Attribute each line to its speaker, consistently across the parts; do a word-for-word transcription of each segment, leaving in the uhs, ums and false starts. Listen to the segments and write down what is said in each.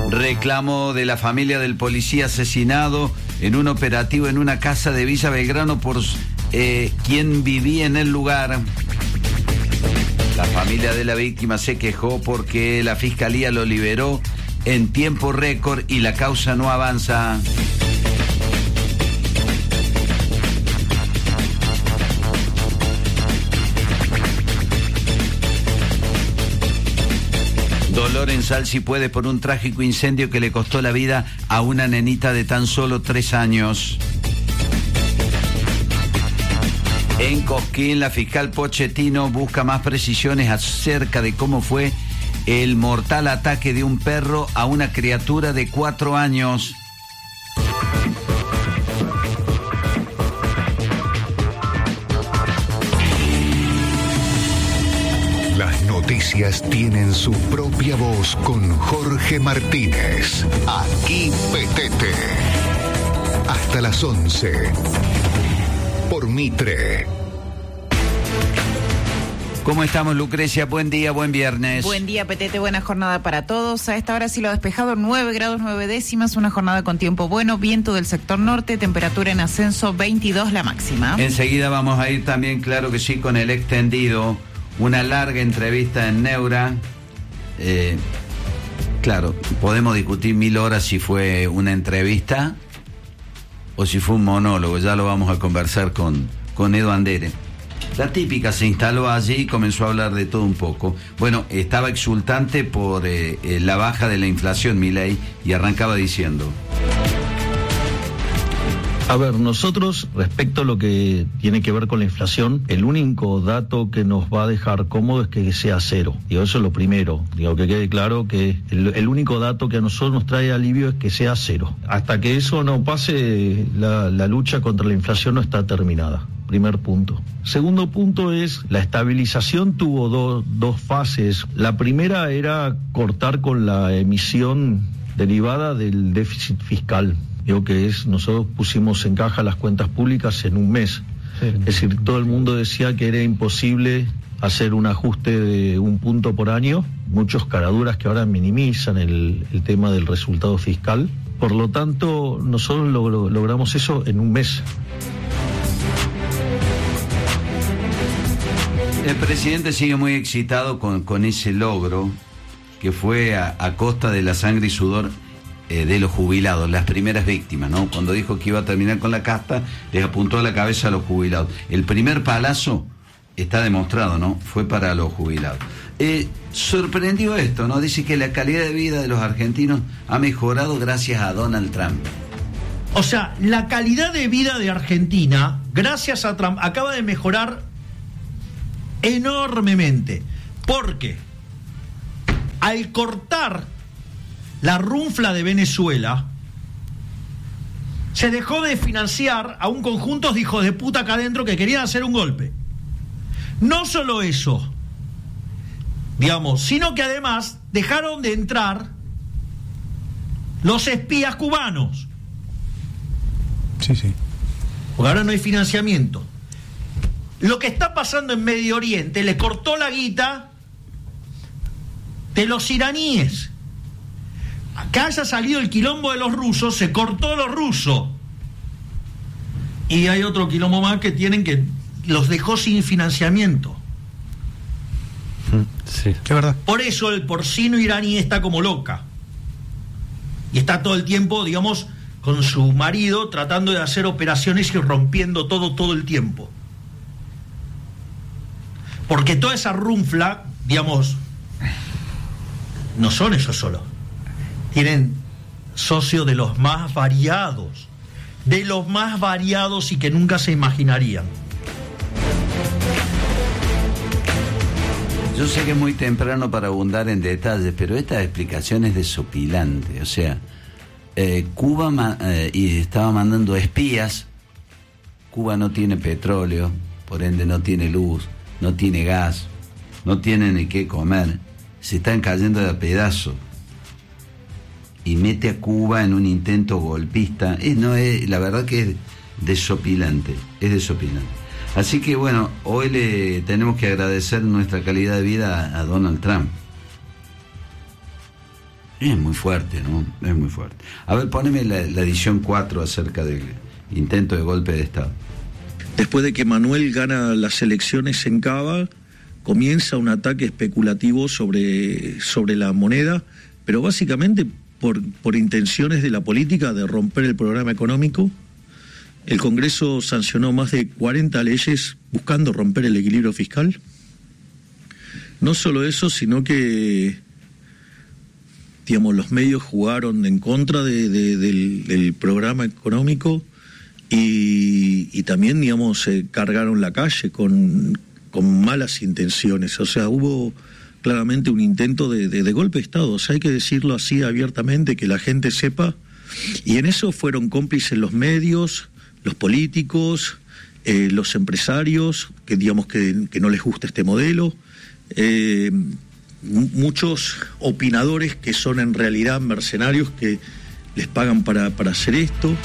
Speaker 1: Reclamo de la familia del policía asesinado en un operativo en una casa de Villa Belgrano por eh, quien vivía en el lugar. La familia de la víctima se quejó porque la fiscalía lo liberó en tiempo récord y la causa no avanza. Dolor en Sal si puede por un trágico incendio que le costó la vida a una nenita de tan solo tres años. En Cosquín, la fiscal Pochettino busca más precisiones acerca de cómo fue el mortal ataque de un perro a una criatura de cuatro años.
Speaker 2: Las noticias tienen su propia voz con Jorge Martínez. Aquí Petete. Hasta las once. Por Mitre.
Speaker 1: ¿Cómo estamos, Lucrecia? Buen día, buen viernes.
Speaker 3: Buen día, Petete, buena jornada para todos. A esta hora sí lo despejado, nueve grados nueve décimas, una jornada con tiempo bueno, viento del sector norte, temperatura en ascenso veintidós la máxima.
Speaker 1: Enseguida vamos a ir también, claro que sí, con el extendido. Una larga entrevista en Neura. Eh, claro, podemos discutir mil horas si fue una entrevista o si fue un monólogo. Ya lo vamos a conversar con, con Edu Andere. La típica se instaló allí y comenzó a hablar de todo un poco. Bueno, estaba exultante por eh, eh, la baja de la inflación, Milei, y arrancaba diciendo...
Speaker 4: A ver, nosotros, respecto a lo que tiene que ver con la inflación, el único dato que nos va a dejar cómodo es que sea cero. Digo, eso es lo primero. Digo, que quede claro que el, el único dato que a nosotros nos trae alivio es que sea cero. Hasta que eso no pase, la, la lucha contra la inflación no está terminada. Primer punto. Segundo punto es, la estabilización tuvo do, dos fases. La primera era cortar con la emisión derivada del déficit fiscal. Digo que es, nosotros pusimos en caja las cuentas públicas en un mes. Sí. Es decir, todo el mundo decía que era imposible hacer un ajuste de un punto por año. Muchos caraduras que ahora minimizan el, el tema del resultado fiscal. Por lo tanto, nosotros lo, lo, logramos eso en un mes.
Speaker 1: El presidente sigue muy excitado con, con ese logro que fue a, a costa de la sangre y sudor eh, de los jubilados, las primeras víctimas, ¿no? Cuando dijo que iba a terminar con la casta, les apuntó a la cabeza a los jubilados. El primer palazo está demostrado, ¿no? Fue para los jubilados. Eh, sorprendió esto, ¿no? Dice que la calidad de vida de los argentinos ha mejorado gracias a Donald Trump.
Speaker 5: O sea, la calidad de vida de Argentina, gracias a Trump, acaba de mejorar enormemente. Porque al cortar la runfla de Venezuela, se dejó de financiar a un conjunto de hijos de puta acá adentro que querían hacer un golpe. No solo eso, digamos, sino que además dejaron de entrar los espías cubanos.
Speaker 6: Sí, sí.
Speaker 5: Porque ahora no hay financiamiento. Lo que está pasando en Medio Oriente le cortó la guita de los iraníes. Acá haya salido el quilombo de los rusos, se cortó los rusos. Y hay otro quilombo más que tienen que los dejó sin financiamiento.
Speaker 6: Sí, es verdad.
Speaker 5: Por eso el porcino iraní está como loca. Y está todo el tiempo, digamos, con su marido tratando de hacer operaciones y rompiendo todo, todo el tiempo. Porque toda esa runfla, digamos, no son ellos solos. Tienen socios de los más variados, de los más variados y que nunca se imaginarían.
Speaker 1: Yo sé que es muy temprano para abundar en detalles, pero esta explicación es desopilante. O sea, eh, Cuba ma- eh, y estaba mandando espías. Cuba no tiene petróleo, por ende no tiene luz, no tiene gas, no tiene ni qué comer. Se están cayendo de a pedazos. Y mete a Cuba en un intento golpista. Es, no, es, la verdad que es desopilante, es desopilante. Así que bueno, hoy le tenemos que agradecer nuestra calidad de vida a, a Donald Trump. Es muy fuerte, ¿no? Es muy fuerte. A ver, poneme la, la edición cuatro acerca del intento de golpe de Estado.
Speaker 4: Después de que Manuel gana las elecciones en Cava, comienza un ataque especulativo sobre, sobre la moneda, pero básicamente por, por intenciones de la política de romper el programa económico. El Congreso sancionó más de cuarenta leyes buscando romper el equilibrio fiscal. No solo eso, sino que, digamos, los medios jugaron en contra de, de, del, del programa económico y, y también, digamos, se cargaron la calle con, con malas intenciones. O sea, hubo claramente un intento de, de, de golpe de Estado. O sea, hay que decirlo así abiertamente, que la gente sepa. Y en eso fueron cómplices los medios, los políticos, eh, los empresarios, que digamos que, que no les gusta este modelo, eh, m- muchos opinadores que son en realidad mercenarios que les pagan para, para hacer esto.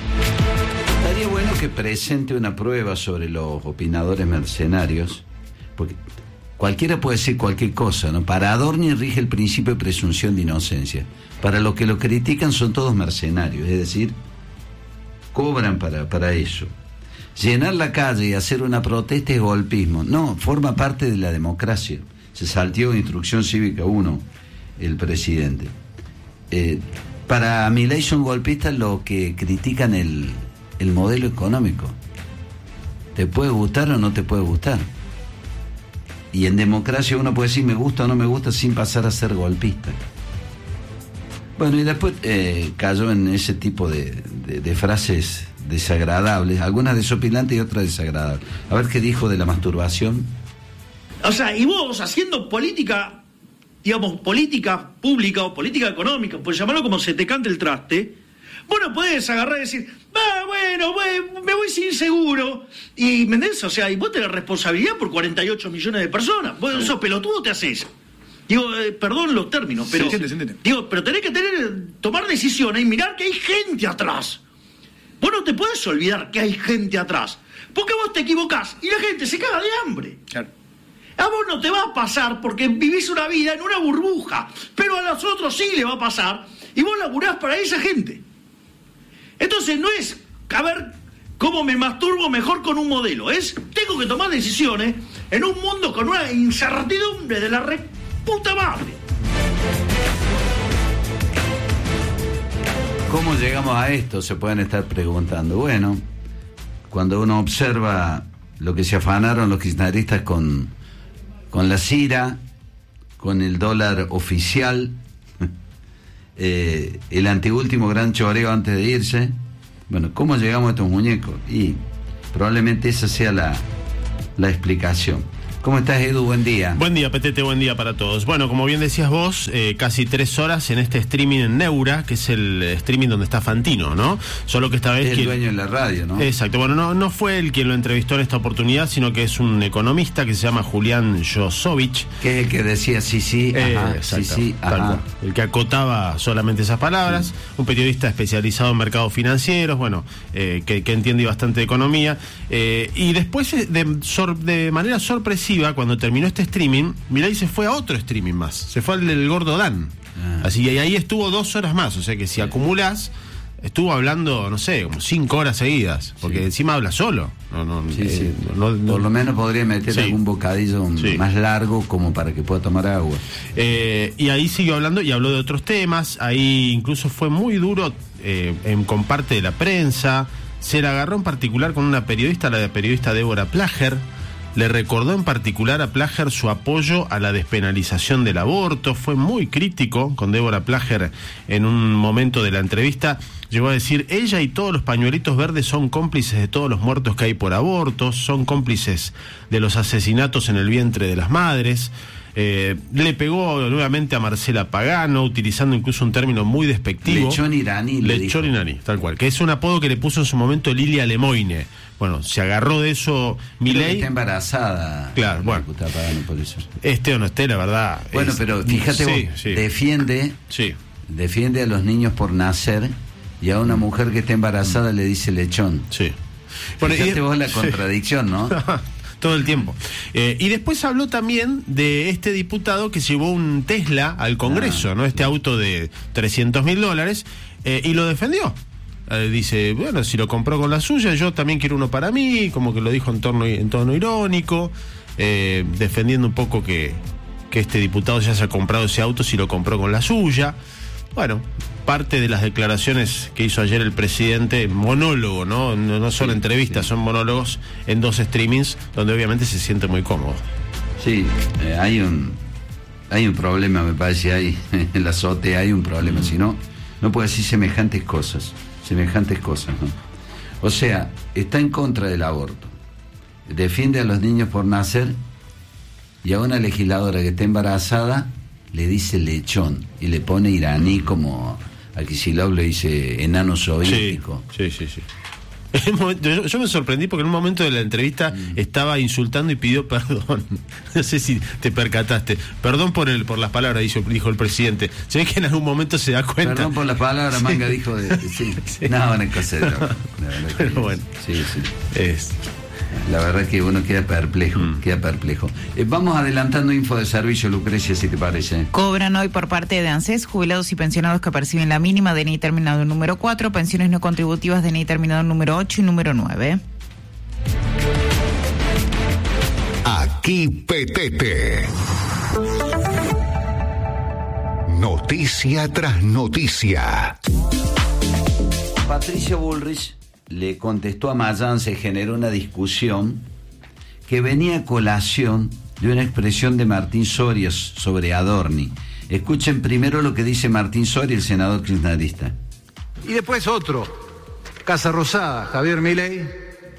Speaker 1: Estaría bueno que presente una prueba sobre los opinadores mercenarios, porque cualquiera puede decir cualquier cosa, ¿no? Para Adorni rige el principio de presunción de inocencia. Para los que lo critican son todos mercenarios, es decir, cobran para, para eso. Llenar la calle y hacer una protesta es golpismo. No, forma parte de la democracia. Se salteó Instrucción Cívica uno el presidente. Eh, para Milei son golpistas los que critican el, el modelo económico. ¿Te puede gustar o no te puede gustar? Y en democracia uno puede decir me gusta o no me gusta sin pasar a ser golpista. Bueno, y después eh, cayó en ese tipo de, de, de frases desagradables, algunas desopilantes y otras desagradables. A ver qué dijo de la masturbación.
Speaker 5: O sea, y vos haciendo política, digamos, política pública o política económica, por llamarlo como se te cante el traste, vos no podés agarrar y decir, ah, bueno, voy, me voy sin seguro. Y, ¿me entendés? O sea, y vos tenés responsabilidad por cuarenta y ocho millones de personas. Vos sos pelotudo, te haces. Digo, eh, perdón los términos, pero...
Speaker 6: Se entiende, se entiende.
Speaker 5: Digo, pero tenés que tener, tomar decisiones y mirar que hay gente atrás. Vos no te puedes olvidar que hay gente atrás. Porque vos te equivocás y la gente se caga de hambre.
Speaker 6: Claro.
Speaker 5: A vos no te va a pasar porque vivís una vida en una burbuja, pero a los otros sí le va a pasar y vos laburás para esa gente. Entonces no es, a ver, cómo me masturbo mejor con un modelo. Es, tengo que tomar decisiones en un mundo con una incertidumbre de la re puta madre.
Speaker 1: ¿Cómo llegamos a esto? Se pueden estar preguntando. Bueno, cuando uno observa lo que se afanaron los kirchneristas con, con la Cira, con el dólar oficial, eh, el anteúltimo gran choreo antes de irse, bueno, ¿cómo llegamos a estos muñecos? Y probablemente esa sea la, la explicación. ¿Cómo estás, Edu? Buen día.
Speaker 7: Buen día, Petete, buen día para todos. Bueno, como bien decías vos, eh, casi tres horas en este streaming en Neura, que es el streaming donde está Fantino, ¿no? Solo que esta vez...
Speaker 1: Es el
Speaker 7: quien...
Speaker 1: dueño de la radio, ¿no?
Speaker 7: Exacto. Bueno, no, no fue él quien lo entrevistó en esta oportunidad, sino que es un economista que se llama Julián Josovich.
Speaker 1: Que es el que decía sí, sí, ajá,
Speaker 7: eh,
Speaker 1: sí, sí,
Speaker 7: tal
Speaker 1: ajá.
Speaker 7: cual. El que acotaba solamente esas palabras. Sí. Un periodista especializado en mercados financieros, bueno, eh, que, que entiende bastante de economía. Eh, y después, de, sor, de manera sorpresiva, cuando terminó este streaming, Milei se fue a otro streaming más. Se fue al del Gordo Dan. Ah. Así que ahí estuvo dos horas más. O sea que si sí. acumulás, estuvo hablando, no sé, como cinco horas seguidas. Porque sí. encima habla solo. No, no,
Speaker 1: sí,
Speaker 7: eh,
Speaker 1: sí.
Speaker 7: No, no,
Speaker 1: Por lo menos podría meter
Speaker 7: sí.
Speaker 1: algún bocadillo sí. más largo como para que pueda tomar agua.
Speaker 7: Eh, y ahí siguió hablando y habló de otros temas. Ahí incluso fue muy duro eh, en, con parte de la prensa. Se la agarró en particular con una periodista, la de periodista Débora Plager. Le recordó en particular a Plager su apoyo a la despenalización del aborto. Fue muy crítico con Débora Plager en un momento de la entrevista. Llegó a decir, ella y todos los pañuelitos verdes son cómplices de todos los muertos que hay por abortos, son cómplices de los asesinatos en el vientre de las madres. Eh, le pegó nuevamente a Marcela Pagano, utilizando incluso un término muy despectivo.
Speaker 1: Lechón iraní. Le
Speaker 7: Lechón
Speaker 1: dijo.
Speaker 7: iraní, tal cual. Que es un apodo que le puso en su momento Lilia Lemoine. Bueno, se agarró de eso Milei.
Speaker 1: Está embarazada.
Speaker 7: Claro, bueno.
Speaker 1: Pagano, por eso.
Speaker 7: Este o no esté, la verdad.
Speaker 1: Bueno,
Speaker 7: es...
Speaker 1: pero fíjate
Speaker 7: sí,
Speaker 1: vos,
Speaker 7: sí.
Speaker 1: defiende,
Speaker 7: sí.
Speaker 1: defiende a los niños por nacer y a una mujer que está embarazada le dice lechón.
Speaker 7: Sí.
Speaker 1: Bueno, fíjate
Speaker 7: y...
Speaker 1: vos la
Speaker 7: sí.
Speaker 1: contradicción, ¿no?
Speaker 7: todo el tiempo. Eh, y después habló también de este diputado que llevó un Tesla al Congreso, ah, ¿no? Este auto de trescientos mil dólares, eh, y lo defendió. Eh, dice, bueno, si lo compró con la suya, yo también quiero uno para mí, como que lo dijo en tono, en tono irónico, eh, defendiendo un poco que, que este diputado ya se ha comprado ese auto si lo compró con la suya. Bueno, parte de las declaraciones que hizo ayer el presidente, monólogo, ¿no? No, no son sí, entrevistas, sí. Son monólogos en dos streamings, donde obviamente se siente muy cómodo.
Speaker 1: Sí, eh, hay un hay un problema, me parece, ahí en la azote hay un problema, mm. si no, no puede decir semejantes cosas, semejantes cosas, ¿no? O sea, está en contra del aborto, defiende a los niños por nacer, y a una legisladora que está embarazada le dice lechón y le pone iraní, como a Kicillof le dice enano soviético.
Speaker 7: Sí, sí, sí, sí. Yo, yo me sorprendí porque en un momento de la entrevista mm. estaba insultando y pidió perdón. No sé si te percataste. Perdón por el por las palabras, dijo, dijo el presidente. Se ve que en algún momento se da cuenta.
Speaker 1: Perdón por las palabras, sí. Manga dijo de, de sí. sí. No, una cosa de loco.
Speaker 7: Pero bueno.
Speaker 1: Sí, sí.
Speaker 7: Es...
Speaker 1: La verdad es que uno queda perplejo, mm. queda perplejo. Eh, vamos adelantando info de servicio, Lucrecia, si te parece.
Speaker 3: Cobran hoy por parte de ANSES jubilados y pensionados que perciben la mínima D N I terminado en número cuatro, pensiones no contributivas D N I terminado en número ocho y número nueve.
Speaker 2: Aquí Petete. Noticia tras noticia.
Speaker 1: Patricia Bullrich le contestó a Mayán, se generó una discusión que venía a colación de una expresión de Martín Soria sobre Adorni. Escuchen primero lo que dice Martín Soria, el senador kirchnerista.
Speaker 8: Y después otro, Casa Rosada, Javier Milei,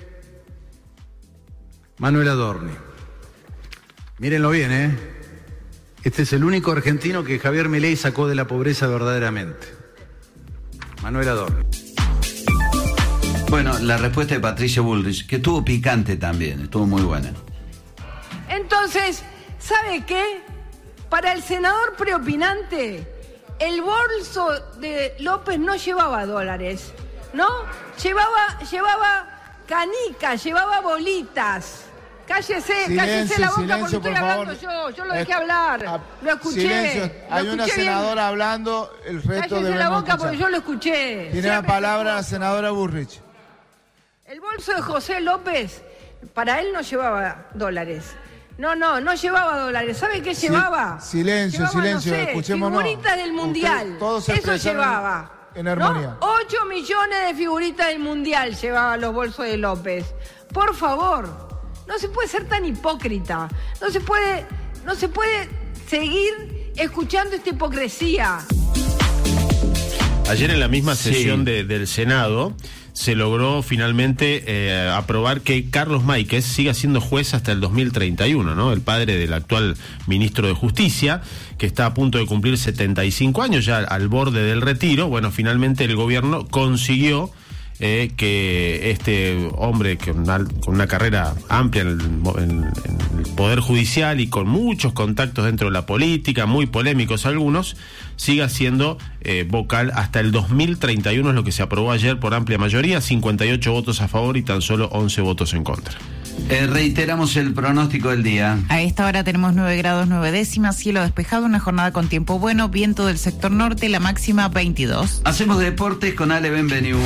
Speaker 8: Manuel Adorni. Mírenlo bien, ¿eh? Este es el único argentino que Javier Milei sacó de la pobreza verdaderamente. Manuel Adorni.
Speaker 1: Bueno, la respuesta de Patricia Bullrich, que estuvo picante también, estuvo muy buena.
Speaker 9: Entonces, ¿sabe qué? Para el senador preopinante, el bolso de López no llevaba dólares, ¿no? Llevaba, llevaba canicas, llevaba bolitas. Cállese, silencio, cállese la boca silencio, porque estoy hablando favor. yo, yo lo dejé hablar, a, lo escuché.
Speaker 10: Silencio. Hay
Speaker 9: lo
Speaker 10: una
Speaker 9: escuché
Speaker 10: senadora
Speaker 9: bien.
Speaker 10: hablando, el resto
Speaker 9: cállese
Speaker 10: de
Speaker 9: la boca porque yo lo escuché.
Speaker 10: Tiene la palabra la senadora Bullrich.
Speaker 9: El bolso de José López, para él no llevaba dólares. No, no, no llevaba dólares. ¿Sabe qué llevaba?
Speaker 10: Si, silencio,
Speaker 9: llevaba,
Speaker 10: silencio,
Speaker 9: no sé,
Speaker 10: escuchémonos.
Speaker 9: Figuritas del Mundial.
Speaker 10: Usted, todos se
Speaker 9: Eso llevaba.
Speaker 10: En armonía.
Speaker 9: ¿No? Ocho millones de figuritas del Mundial llevaba los bolsos de López. Por favor, no se puede ser tan hipócrita. No se puede, no se puede seguir escuchando esta hipocresía.
Speaker 7: Ayer en la misma sesión
Speaker 1: sí.
Speaker 7: de, del Senado se logró finalmente eh, aprobar que Carlos Máiquez siga siendo juez hasta el dos mil treinta y uno, ¿no? El padre del actual ministro de Justicia, que está a punto de cumplir setenta y cinco años, ya al borde del retiro. Bueno, finalmente el gobierno consiguió eh, que este hombre que una, con una carrera amplia en el, en, en el Poder Judicial y con muchos contactos dentro de la política, muy polémicos algunos, siga siendo eh, vocal hasta el dos mil treinta y uno, es lo que se aprobó ayer por amplia mayoría, cincuenta y ocho votos a favor y tan solo once votos en contra.
Speaker 1: Eh, reiteramos el pronóstico del día.
Speaker 3: A esta hora tenemos nueve grados nueve décimas, cielo despejado, una jornada con tiempo bueno, viento del sector norte, la máxima veintidós.
Speaker 1: Hacemos deportes con Ale Benveniu.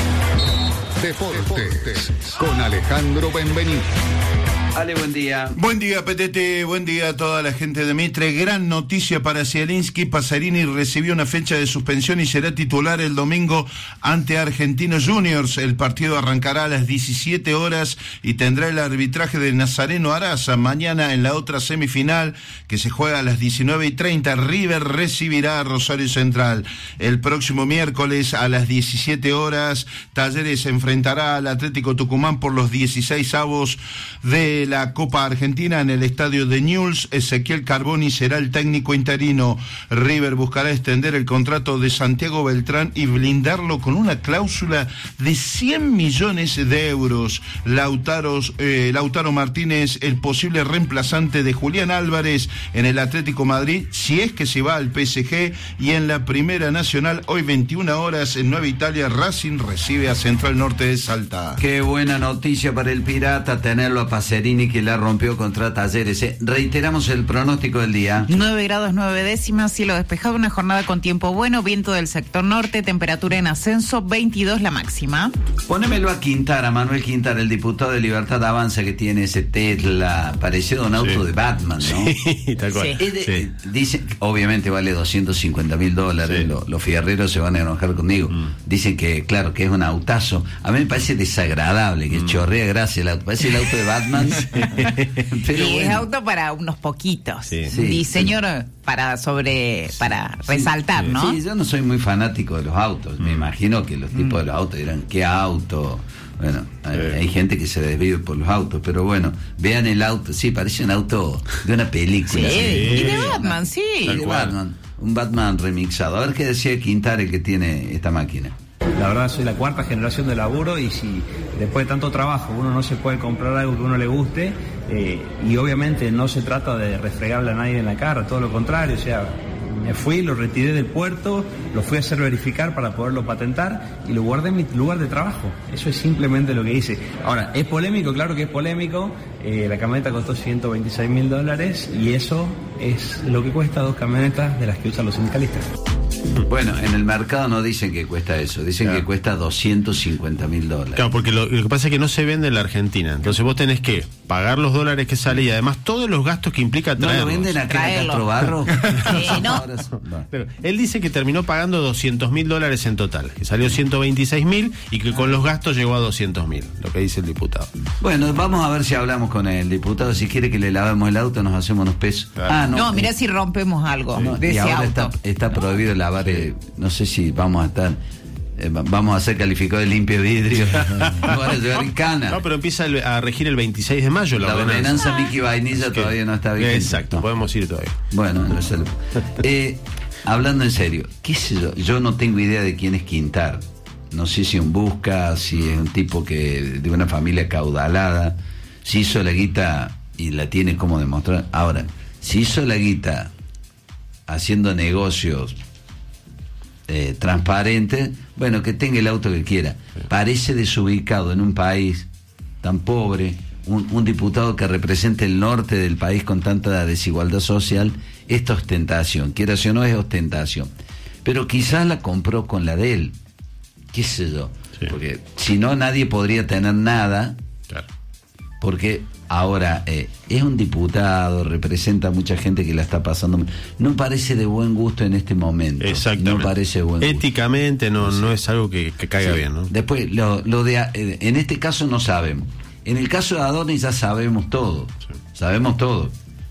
Speaker 2: Deportes con Alejandro Benveniu.
Speaker 1: Ale, buen día.
Speaker 11: Buen día, Petete, buen día a toda la gente de Mitre. Gran noticia para Zielinski. Pasarini recibió una fecha de suspensión y será titular el domingo ante Argentinos Juniors. El partido arrancará a las diecisiete horas y tendrá el arbitraje de Nazareno Araza. Mañana en la otra semifinal, que se juega a las diecinueve y treinta, River recibirá a Rosario Central. El próximo miércoles a las diecisiete horas, Talleres se enfrentará al Atlético Tucumán por los dieciséis avos de la Copa Argentina en el estadio de Newell's. Ezequiel Carboni será el técnico interino. River buscará extender el contrato de Santiago Beltrán y blindarlo con una cláusula de cien millones de euros. Lautaro, eh, Lautaro Martínez, el posible reemplazante de Julián Álvarez en el Atlético Madrid, si es que se va al P S G. Y en la Primera Nacional, hoy veintiuna horas en Nueva Italia, Racing recibe a Central Norte de Salta.
Speaker 1: Qué buena noticia para el Pirata tenerlo a Pacerini Pacerini que la rompió contra Talleres. Eh. Reiteramos el pronóstico del día.
Speaker 3: nueve grados nueve décimas, cielo despejado, una jornada con tiempo bueno, viento del sector norte, temperatura en ascenso, veintidós la máxima.
Speaker 1: Ponémelo a Quintara, Manuel Quintara, el diputado de Libertad Avanza que tiene ese Tesla, parecido a un auto
Speaker 7: Sí.
Speaker 1: de Batman, ¿no?
Speaker 7: Sí, tal cual.
Speaker 3: Sí.
Speaker 1: Es de-
Speaker 7: Sí.
Speaker 1: Dicen, obviamente vale doscientos cincuenta mil dólares,
Speaker 7: Sí.
Speaker 1: lo- los fierreros se van a enojar conmigo.
Speaker 7: Mm.
Speaker 1: Dicen que, claro, que es un autazo. A mí me parece desagradable, que
Speaker 7: Mm.
Speaker 1: chorrea gracia el auto. Parece el auto de Batman. Pero
Speaker 3: y es
Speaker 1: bueno.
Speaker 3: auto para unos poquitos.
Speaker 7: Sí.
Speaker 1: Sí.
Speaker 3: Diseño para sobre, para resaltar,
Speaker 7: sí,
Speaker 3: ¿no?
Speaker 1: Sí, yo no soy muy fanático de los autos.
Speaker 7: Mm.
Speaker 1: Me imagino que los tipos de los autos dirán, ¿qué auto? Bueno, hay,
Speaker 7: Sí.
Speaker 1: hay gente que se desvive por los autos, pero bueno, vean el auto. Sí, parece un auto de una película.
Speaker 3: Sí,
Speaker 1: Sí.
Speaker 3: y de Batman, sí.
Speaker 1: De Batman. Un Batman remixado. A ver qué decía Quintana, el que tiene esta máquina.
Speaker 12: La verdad soy la cuarta generación de laburo y si después de tanto trabajo uno no se puede comprar algo que a uno le guste eh, y obviamente no se trata de refregarle a nadie en la cara, todo lo contrario, o sea, me fui, lo retiré del puerto, lo fui a hacer verificar para poderlo patentar y lo guardé en mi lugar de trabajo. Eso es simplemente lo que hice. Ahora, ¿es polémico? Claro que es polémico. Eh, la camioneta costó ciento veintiséis mil dólares y eso es lo que cuesta dos camionetas de las que usan los sindicalistas.
Speaker 1: Bueno, en el mercado no dicen que cuesta eso, dicen
Speaker 7: Claro.
Speaker 1: que cuesta doscientos cincuenta mil dólares.
Speaker 7: Claro, porque lo, lo que pasa es que no se vende en la Argentina. Entonces vos tenés que pagar los dólares que sale y además todos los gastos que implica
Speaker 1: ¿No
Speaker 7: traerlos.
Speaker 1: lo venden acá en
Speaker 3: Traerlo.
Speaker 1: Castro Barro?
Speaker 3: Sí, no.
Speaker 1: Ahora sí, va.
Speaker 7: Pero él dice que terminó pagando doscientos mil dólares en total, que salió ciento veintiséis mil y que con los gastos llegó a doscientos mil, lo que dice el diputado.
Speaker 1: Bueno, vamos a ver si hablamos con el diputado. Si quiere que le lavemos el auto, nos hacemos unos pesos.
Speaker 7: Claro.
Speaker 1: Ah, no.
Speaker 3: No,
Speaker 1: eh,
Speaker 3: mirá si rompemos algo
Speaker 1: no,
Speaker 3: de
Speaker 1: y
Speaker 3: ese
Speaker 1: ahora
Speaker 3: auto.
Speaker 1: está, está prohibido lavar. eh, no sé si vamos a estar. eh, va- vamos a ser calificados de limpio vidrio. No van a llevar en cana.
Speaker 7: No, pero empieza el- a regir el veintiséis de mayo la,
Speaker 1: La ordenanza Mickey Vainilla
Speaker 7: Es que-
Speaker 1: todavía no está vigente.
Speaker 7: Exacto,
Speaker 1: No.
Speaker 7: podemos ir todavía.
Speaker 1: Bueno, no sé. Eh, hablando en serio, ¿qué sé yo? Yo no tengo idea de quién es Quintar. No sé si un busca, si es un tipo que de una familia caudalada, si hizo la guita y la tiene como demostrar. Ahora, si hizo la guita haciendo negocios eh, transparentes, bueno, que tenga el auto que quiera. Parece desubicado en un país tan pobre, un, un diputado que represente el norte del país con tanta desigualdad social, esta ostentación, quiera o no es ostentación. Pero quizás la compró con la de él, qué sé yo,
Speaker 7: Sí.
Speaker 1: porque si no nadie podría tener nada,
Speaker 7: Claro.
Speaker 1: porque ahora eh, es un diputado, representa a mucha gente que la está pasando mal. No parece de buen gusto en este momento.
Speaker 7: Exactamente.
Speaker 1: No parece de buen gusto.
Speaker 7: Éticamente no, no es algo que, que caiga
Speaker 1: Sí.
Speaker 7: bien, ¿no?
Speaker 1: Después, lo, lo de, eh, en este caso no sabemos. En el caso de Adorni ya sabemos todo.
Speaker 7: Sí.
Speaker 1: Sabemos todo.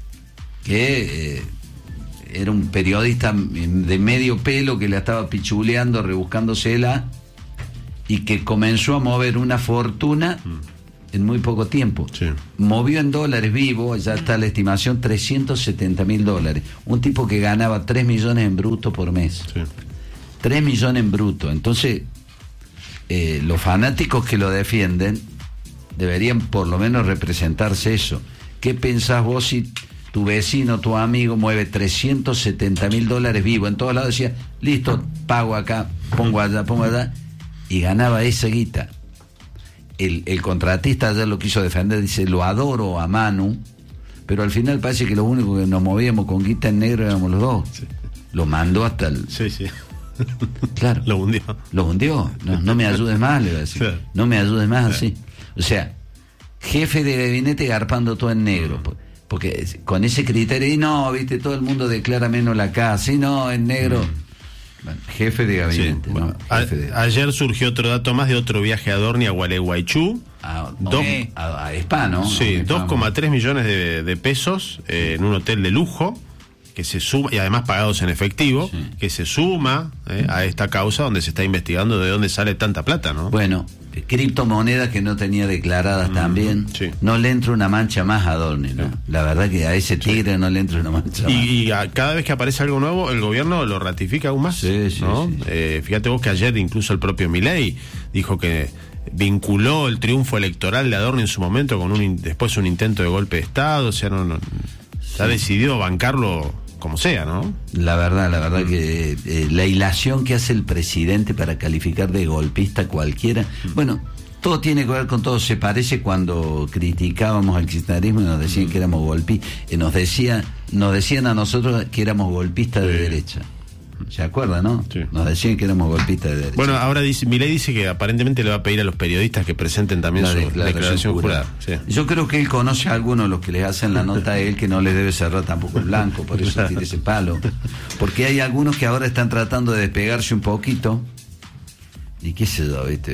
Speaker 1: Que eh, era un periodista de medio pelo que la estaba pichuleando, rebuscándosela, y que comenzó a mover una fortuna en muy poco tiempo.
Speaker 7: Sí.
Speaker 1: Movió en dólares vivo, ya está la estimación, trescientos setenta mil dólares. Un tipo que ganaba tres millones en bruto por mes.
Speaker 7: Sí.
Speaker 1: tres millones en bruto. Entonces, eh, los fanáticos que lo defienden deberían por lo menos representarse eso. ¿Qué pensás vos si tu vecino, tu amigo mueve trescientos setenta mil dólares vivo? En todos lados decía, listo, pago acá, pongo allá, pongo allá, y ganaba esa guita. El, el contratista ya lo quiso defender, dice, lo adoro a Manu, pero al final parece que lo único que nos movíamos con guita en negro éramos los dos.
Speaker 7: Sí.
Speaker 1: Lo mandó hasta el...
Speaker 7: Sí, sí.
Speaker 1: Claro.
Speaker 7: Lo hundió.
Speaker 1: Lo hundió. No, no me ayudes más, le voy a decir.
Speaker 7: Claro.
Speaker 1: No me ayudes más así. O sea, jefe de gabinete garpando todo en negro. por- Porque es- con ese criterio, y no, viste, todo el mundo declara menos la casa, y no, en negro. Bueno, jefe de
Speaker 7: Sí,
Speaker 1: gabinete,
Speaker 7: bueno,
Speaker 1: ¿no?
Speaker 7: a-
Speaker 1: Jefe de-
Speaker 7: ayer surgió otro dato más de otro viaje a Adorni a Gualeguaychú.
Speaker 1: a,
Speaker 7: dos-
Speaker 1: a, a Spa, ¿no?
Speaker 7: Sí,
Speaker 1: A Spa.
Speaker 7: dos coma tres millones de, de pesos eh, en un hotel de lujo que se suma, y además pagados en efectivo,
Speaker 1: Sí.
Speaker 7: que se suma eh, a esta causa donde se está investigando de dónde sale tanta plata, ¿no?
Speaker 1: Bueno, criptomonedas que no tenía declaradas también.
Speaker 7: sí.
Speaker 1: No le entra una mancha más a Adorni, ¿no?
Speaker 7: Sí.
Speaker 1: La verdad que a ese tigre no le entra una mancha más.
Speaker 7: Y, y a- cada vez que aparece algo nuevo, el gobierno lo ratifica aún más.
Speaker 1: Sí, sí,
Speaker 7: ¿no?
Speaker 1: sí.
Speaker 7: Eh, fíjate vos que ayer incluso el propio Milei dijo que vinculó el triunfo electoral de Adorni en su momento con un in- después un intento de golpe de Estado, o sea, no, no, se ha decidido bancarlo como sea, ¿no?
Speaker 1: La verdad, la verdad que eh, la hilación que hace el presidente para calificar de golpista cualquiera. Bueno, todo tiene que ver con todo. Se parece cuando criticábamos al kirchnerismo y nos decían que éramos golpistas, y nos decían, nos decían a nosotros que éramos golpistas de derecha. ¿Se acuerda, no?
Speaker 7: Sí.
Speaker 1: Nos decían que éramos golpistas de derecha.
Speaker 7: Bueno, ahora dice, Milei dice que aparentemente le va a pedir a los periodistas que presenten también
Speaker 1: La
Speaker 7: su
Speaker 1: declaración
Speaker 7: declaración jurada.
Speaker 1: jurada.
Speaker 7: Sí.
Speaker 1: Yo creo que él conoce a algunos de los que les hacen la nota a él, que no les debe cerrar tampoco el blanco, por eso tiene ese palo. Porque hay algunos que ahora están tratando de despegarse un poquito, y qué sé yo, ¿viste?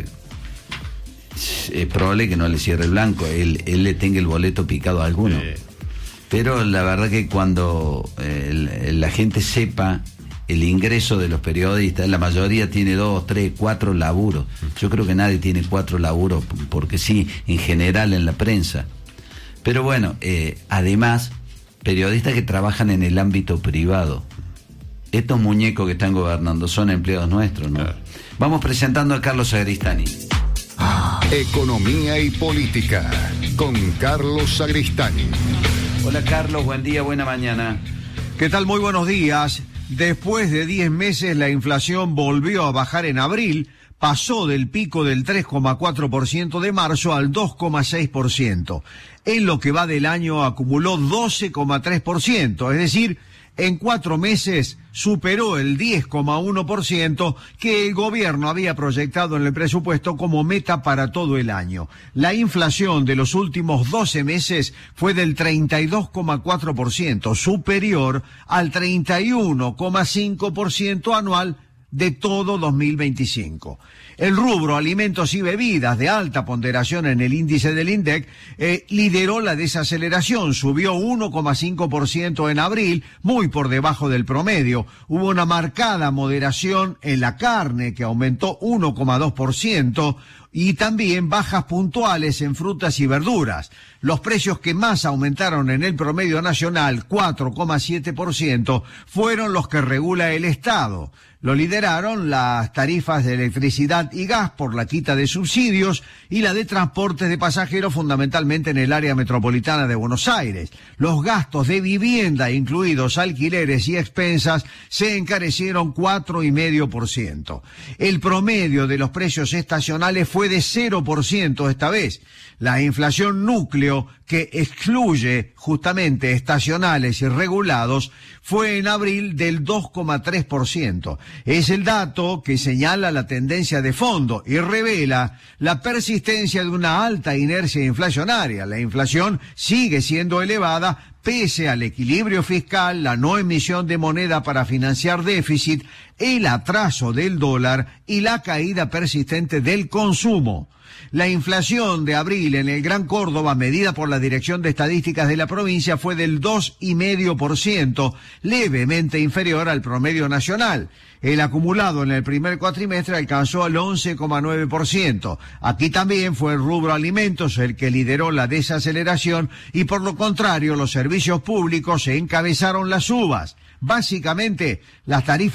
Speaker 1: Es probable que no le cierre el blanco, él, él le tenga el boleto picado a alguno. Sí. Pero la verdad que cuando eh, el, la gente sepa el ingreso de los periodistas, la mayoría tiene dos, tres, cuatro laburos. Yo creo que nadie tiene cuatro laburos, porque sí, en general en la prensa. Pero bueno, eh, además, periodistas que trabajan en el ámbito privado. Estos muñecos que están gobernando son empleados nuestros, ¿no? Claro. Vamos presentando a Carlos Sagristani.
Speaker 2: Economía y política, con Carlos Sagristani.
Speaker 1: Hola Carlos, buen día, buena mañana.
Speaker 13: ¿Qué tal? Muy buenos días. Después de diez meses la inflación volvió a bajar en abril, pasó del pico del tres coma cuatro por ciento de marzo al dos coma seis por ciento. En lo que va del año acumuló doce coma tres por ciento, es decir, en cuatro meses superó el diez coma uno por ciento que el gobierno había proyectado en el presupuesto como meta para todo el año. La inflación de los últimos doce meses fue del treinta y dos coma cuatro por ciento, superior al treinta y uno coma cinco por ciento anual de todo dos mil veinticinco. El rubro alimentos y bebidas de alta ponderación en el índice del INDEC eh, lideró la desaceleración, subió uno coma cinco por ciento en abril, muy por debajo del promedio. Hubo una marcada moderación en la carne, que aumentó uno coma dos por ciento, y también bajas puntuales en frutas y verduras. Los precios que más aumentaron en el promedio nacional, cuatro coma siete por ciento, fueron los que regula el Estado. Lo lideraron las tarifas de electricidad y gas por la quita de subsidios y la de transportes de pasajeros, fundamentalmente en el área metropolitana de Buenos Aires. Los gastos de vivienda, incluidos alquileres y expensas, se encarecieron cuatro coma cinco por ciento. El promedio de los precios estacionales fue de cero por ciento esta vez. La inflación núcleo, que excluye justamente estacionales y regulados, fue en abril del dos coma tres por ciento. Es el dato que señala la tendencia de fondo y revela la persistencia de una alta inercia inflacionaria. La inflación sigue siendo elevada pese al equilibrio fiscal, la no emisión de moneda para financiar déficit, el atraso del dólar y la caída persistente del consumo. La inflación de abril en el Gran Córdoba, medida por la Dirección de Estadísticas de la provincia, fue del dos coma cinco por ciento, levemente inferior al promedio nacional. El acumulado en el primer cuatrimestre alcanzó el once coma nueve por ciento. Aquí también fue el rubro alimentos el que lideró la desaceleración y, por lo contrario, los servicios públicos se encabezaron las subas. Básicamente, las tarifas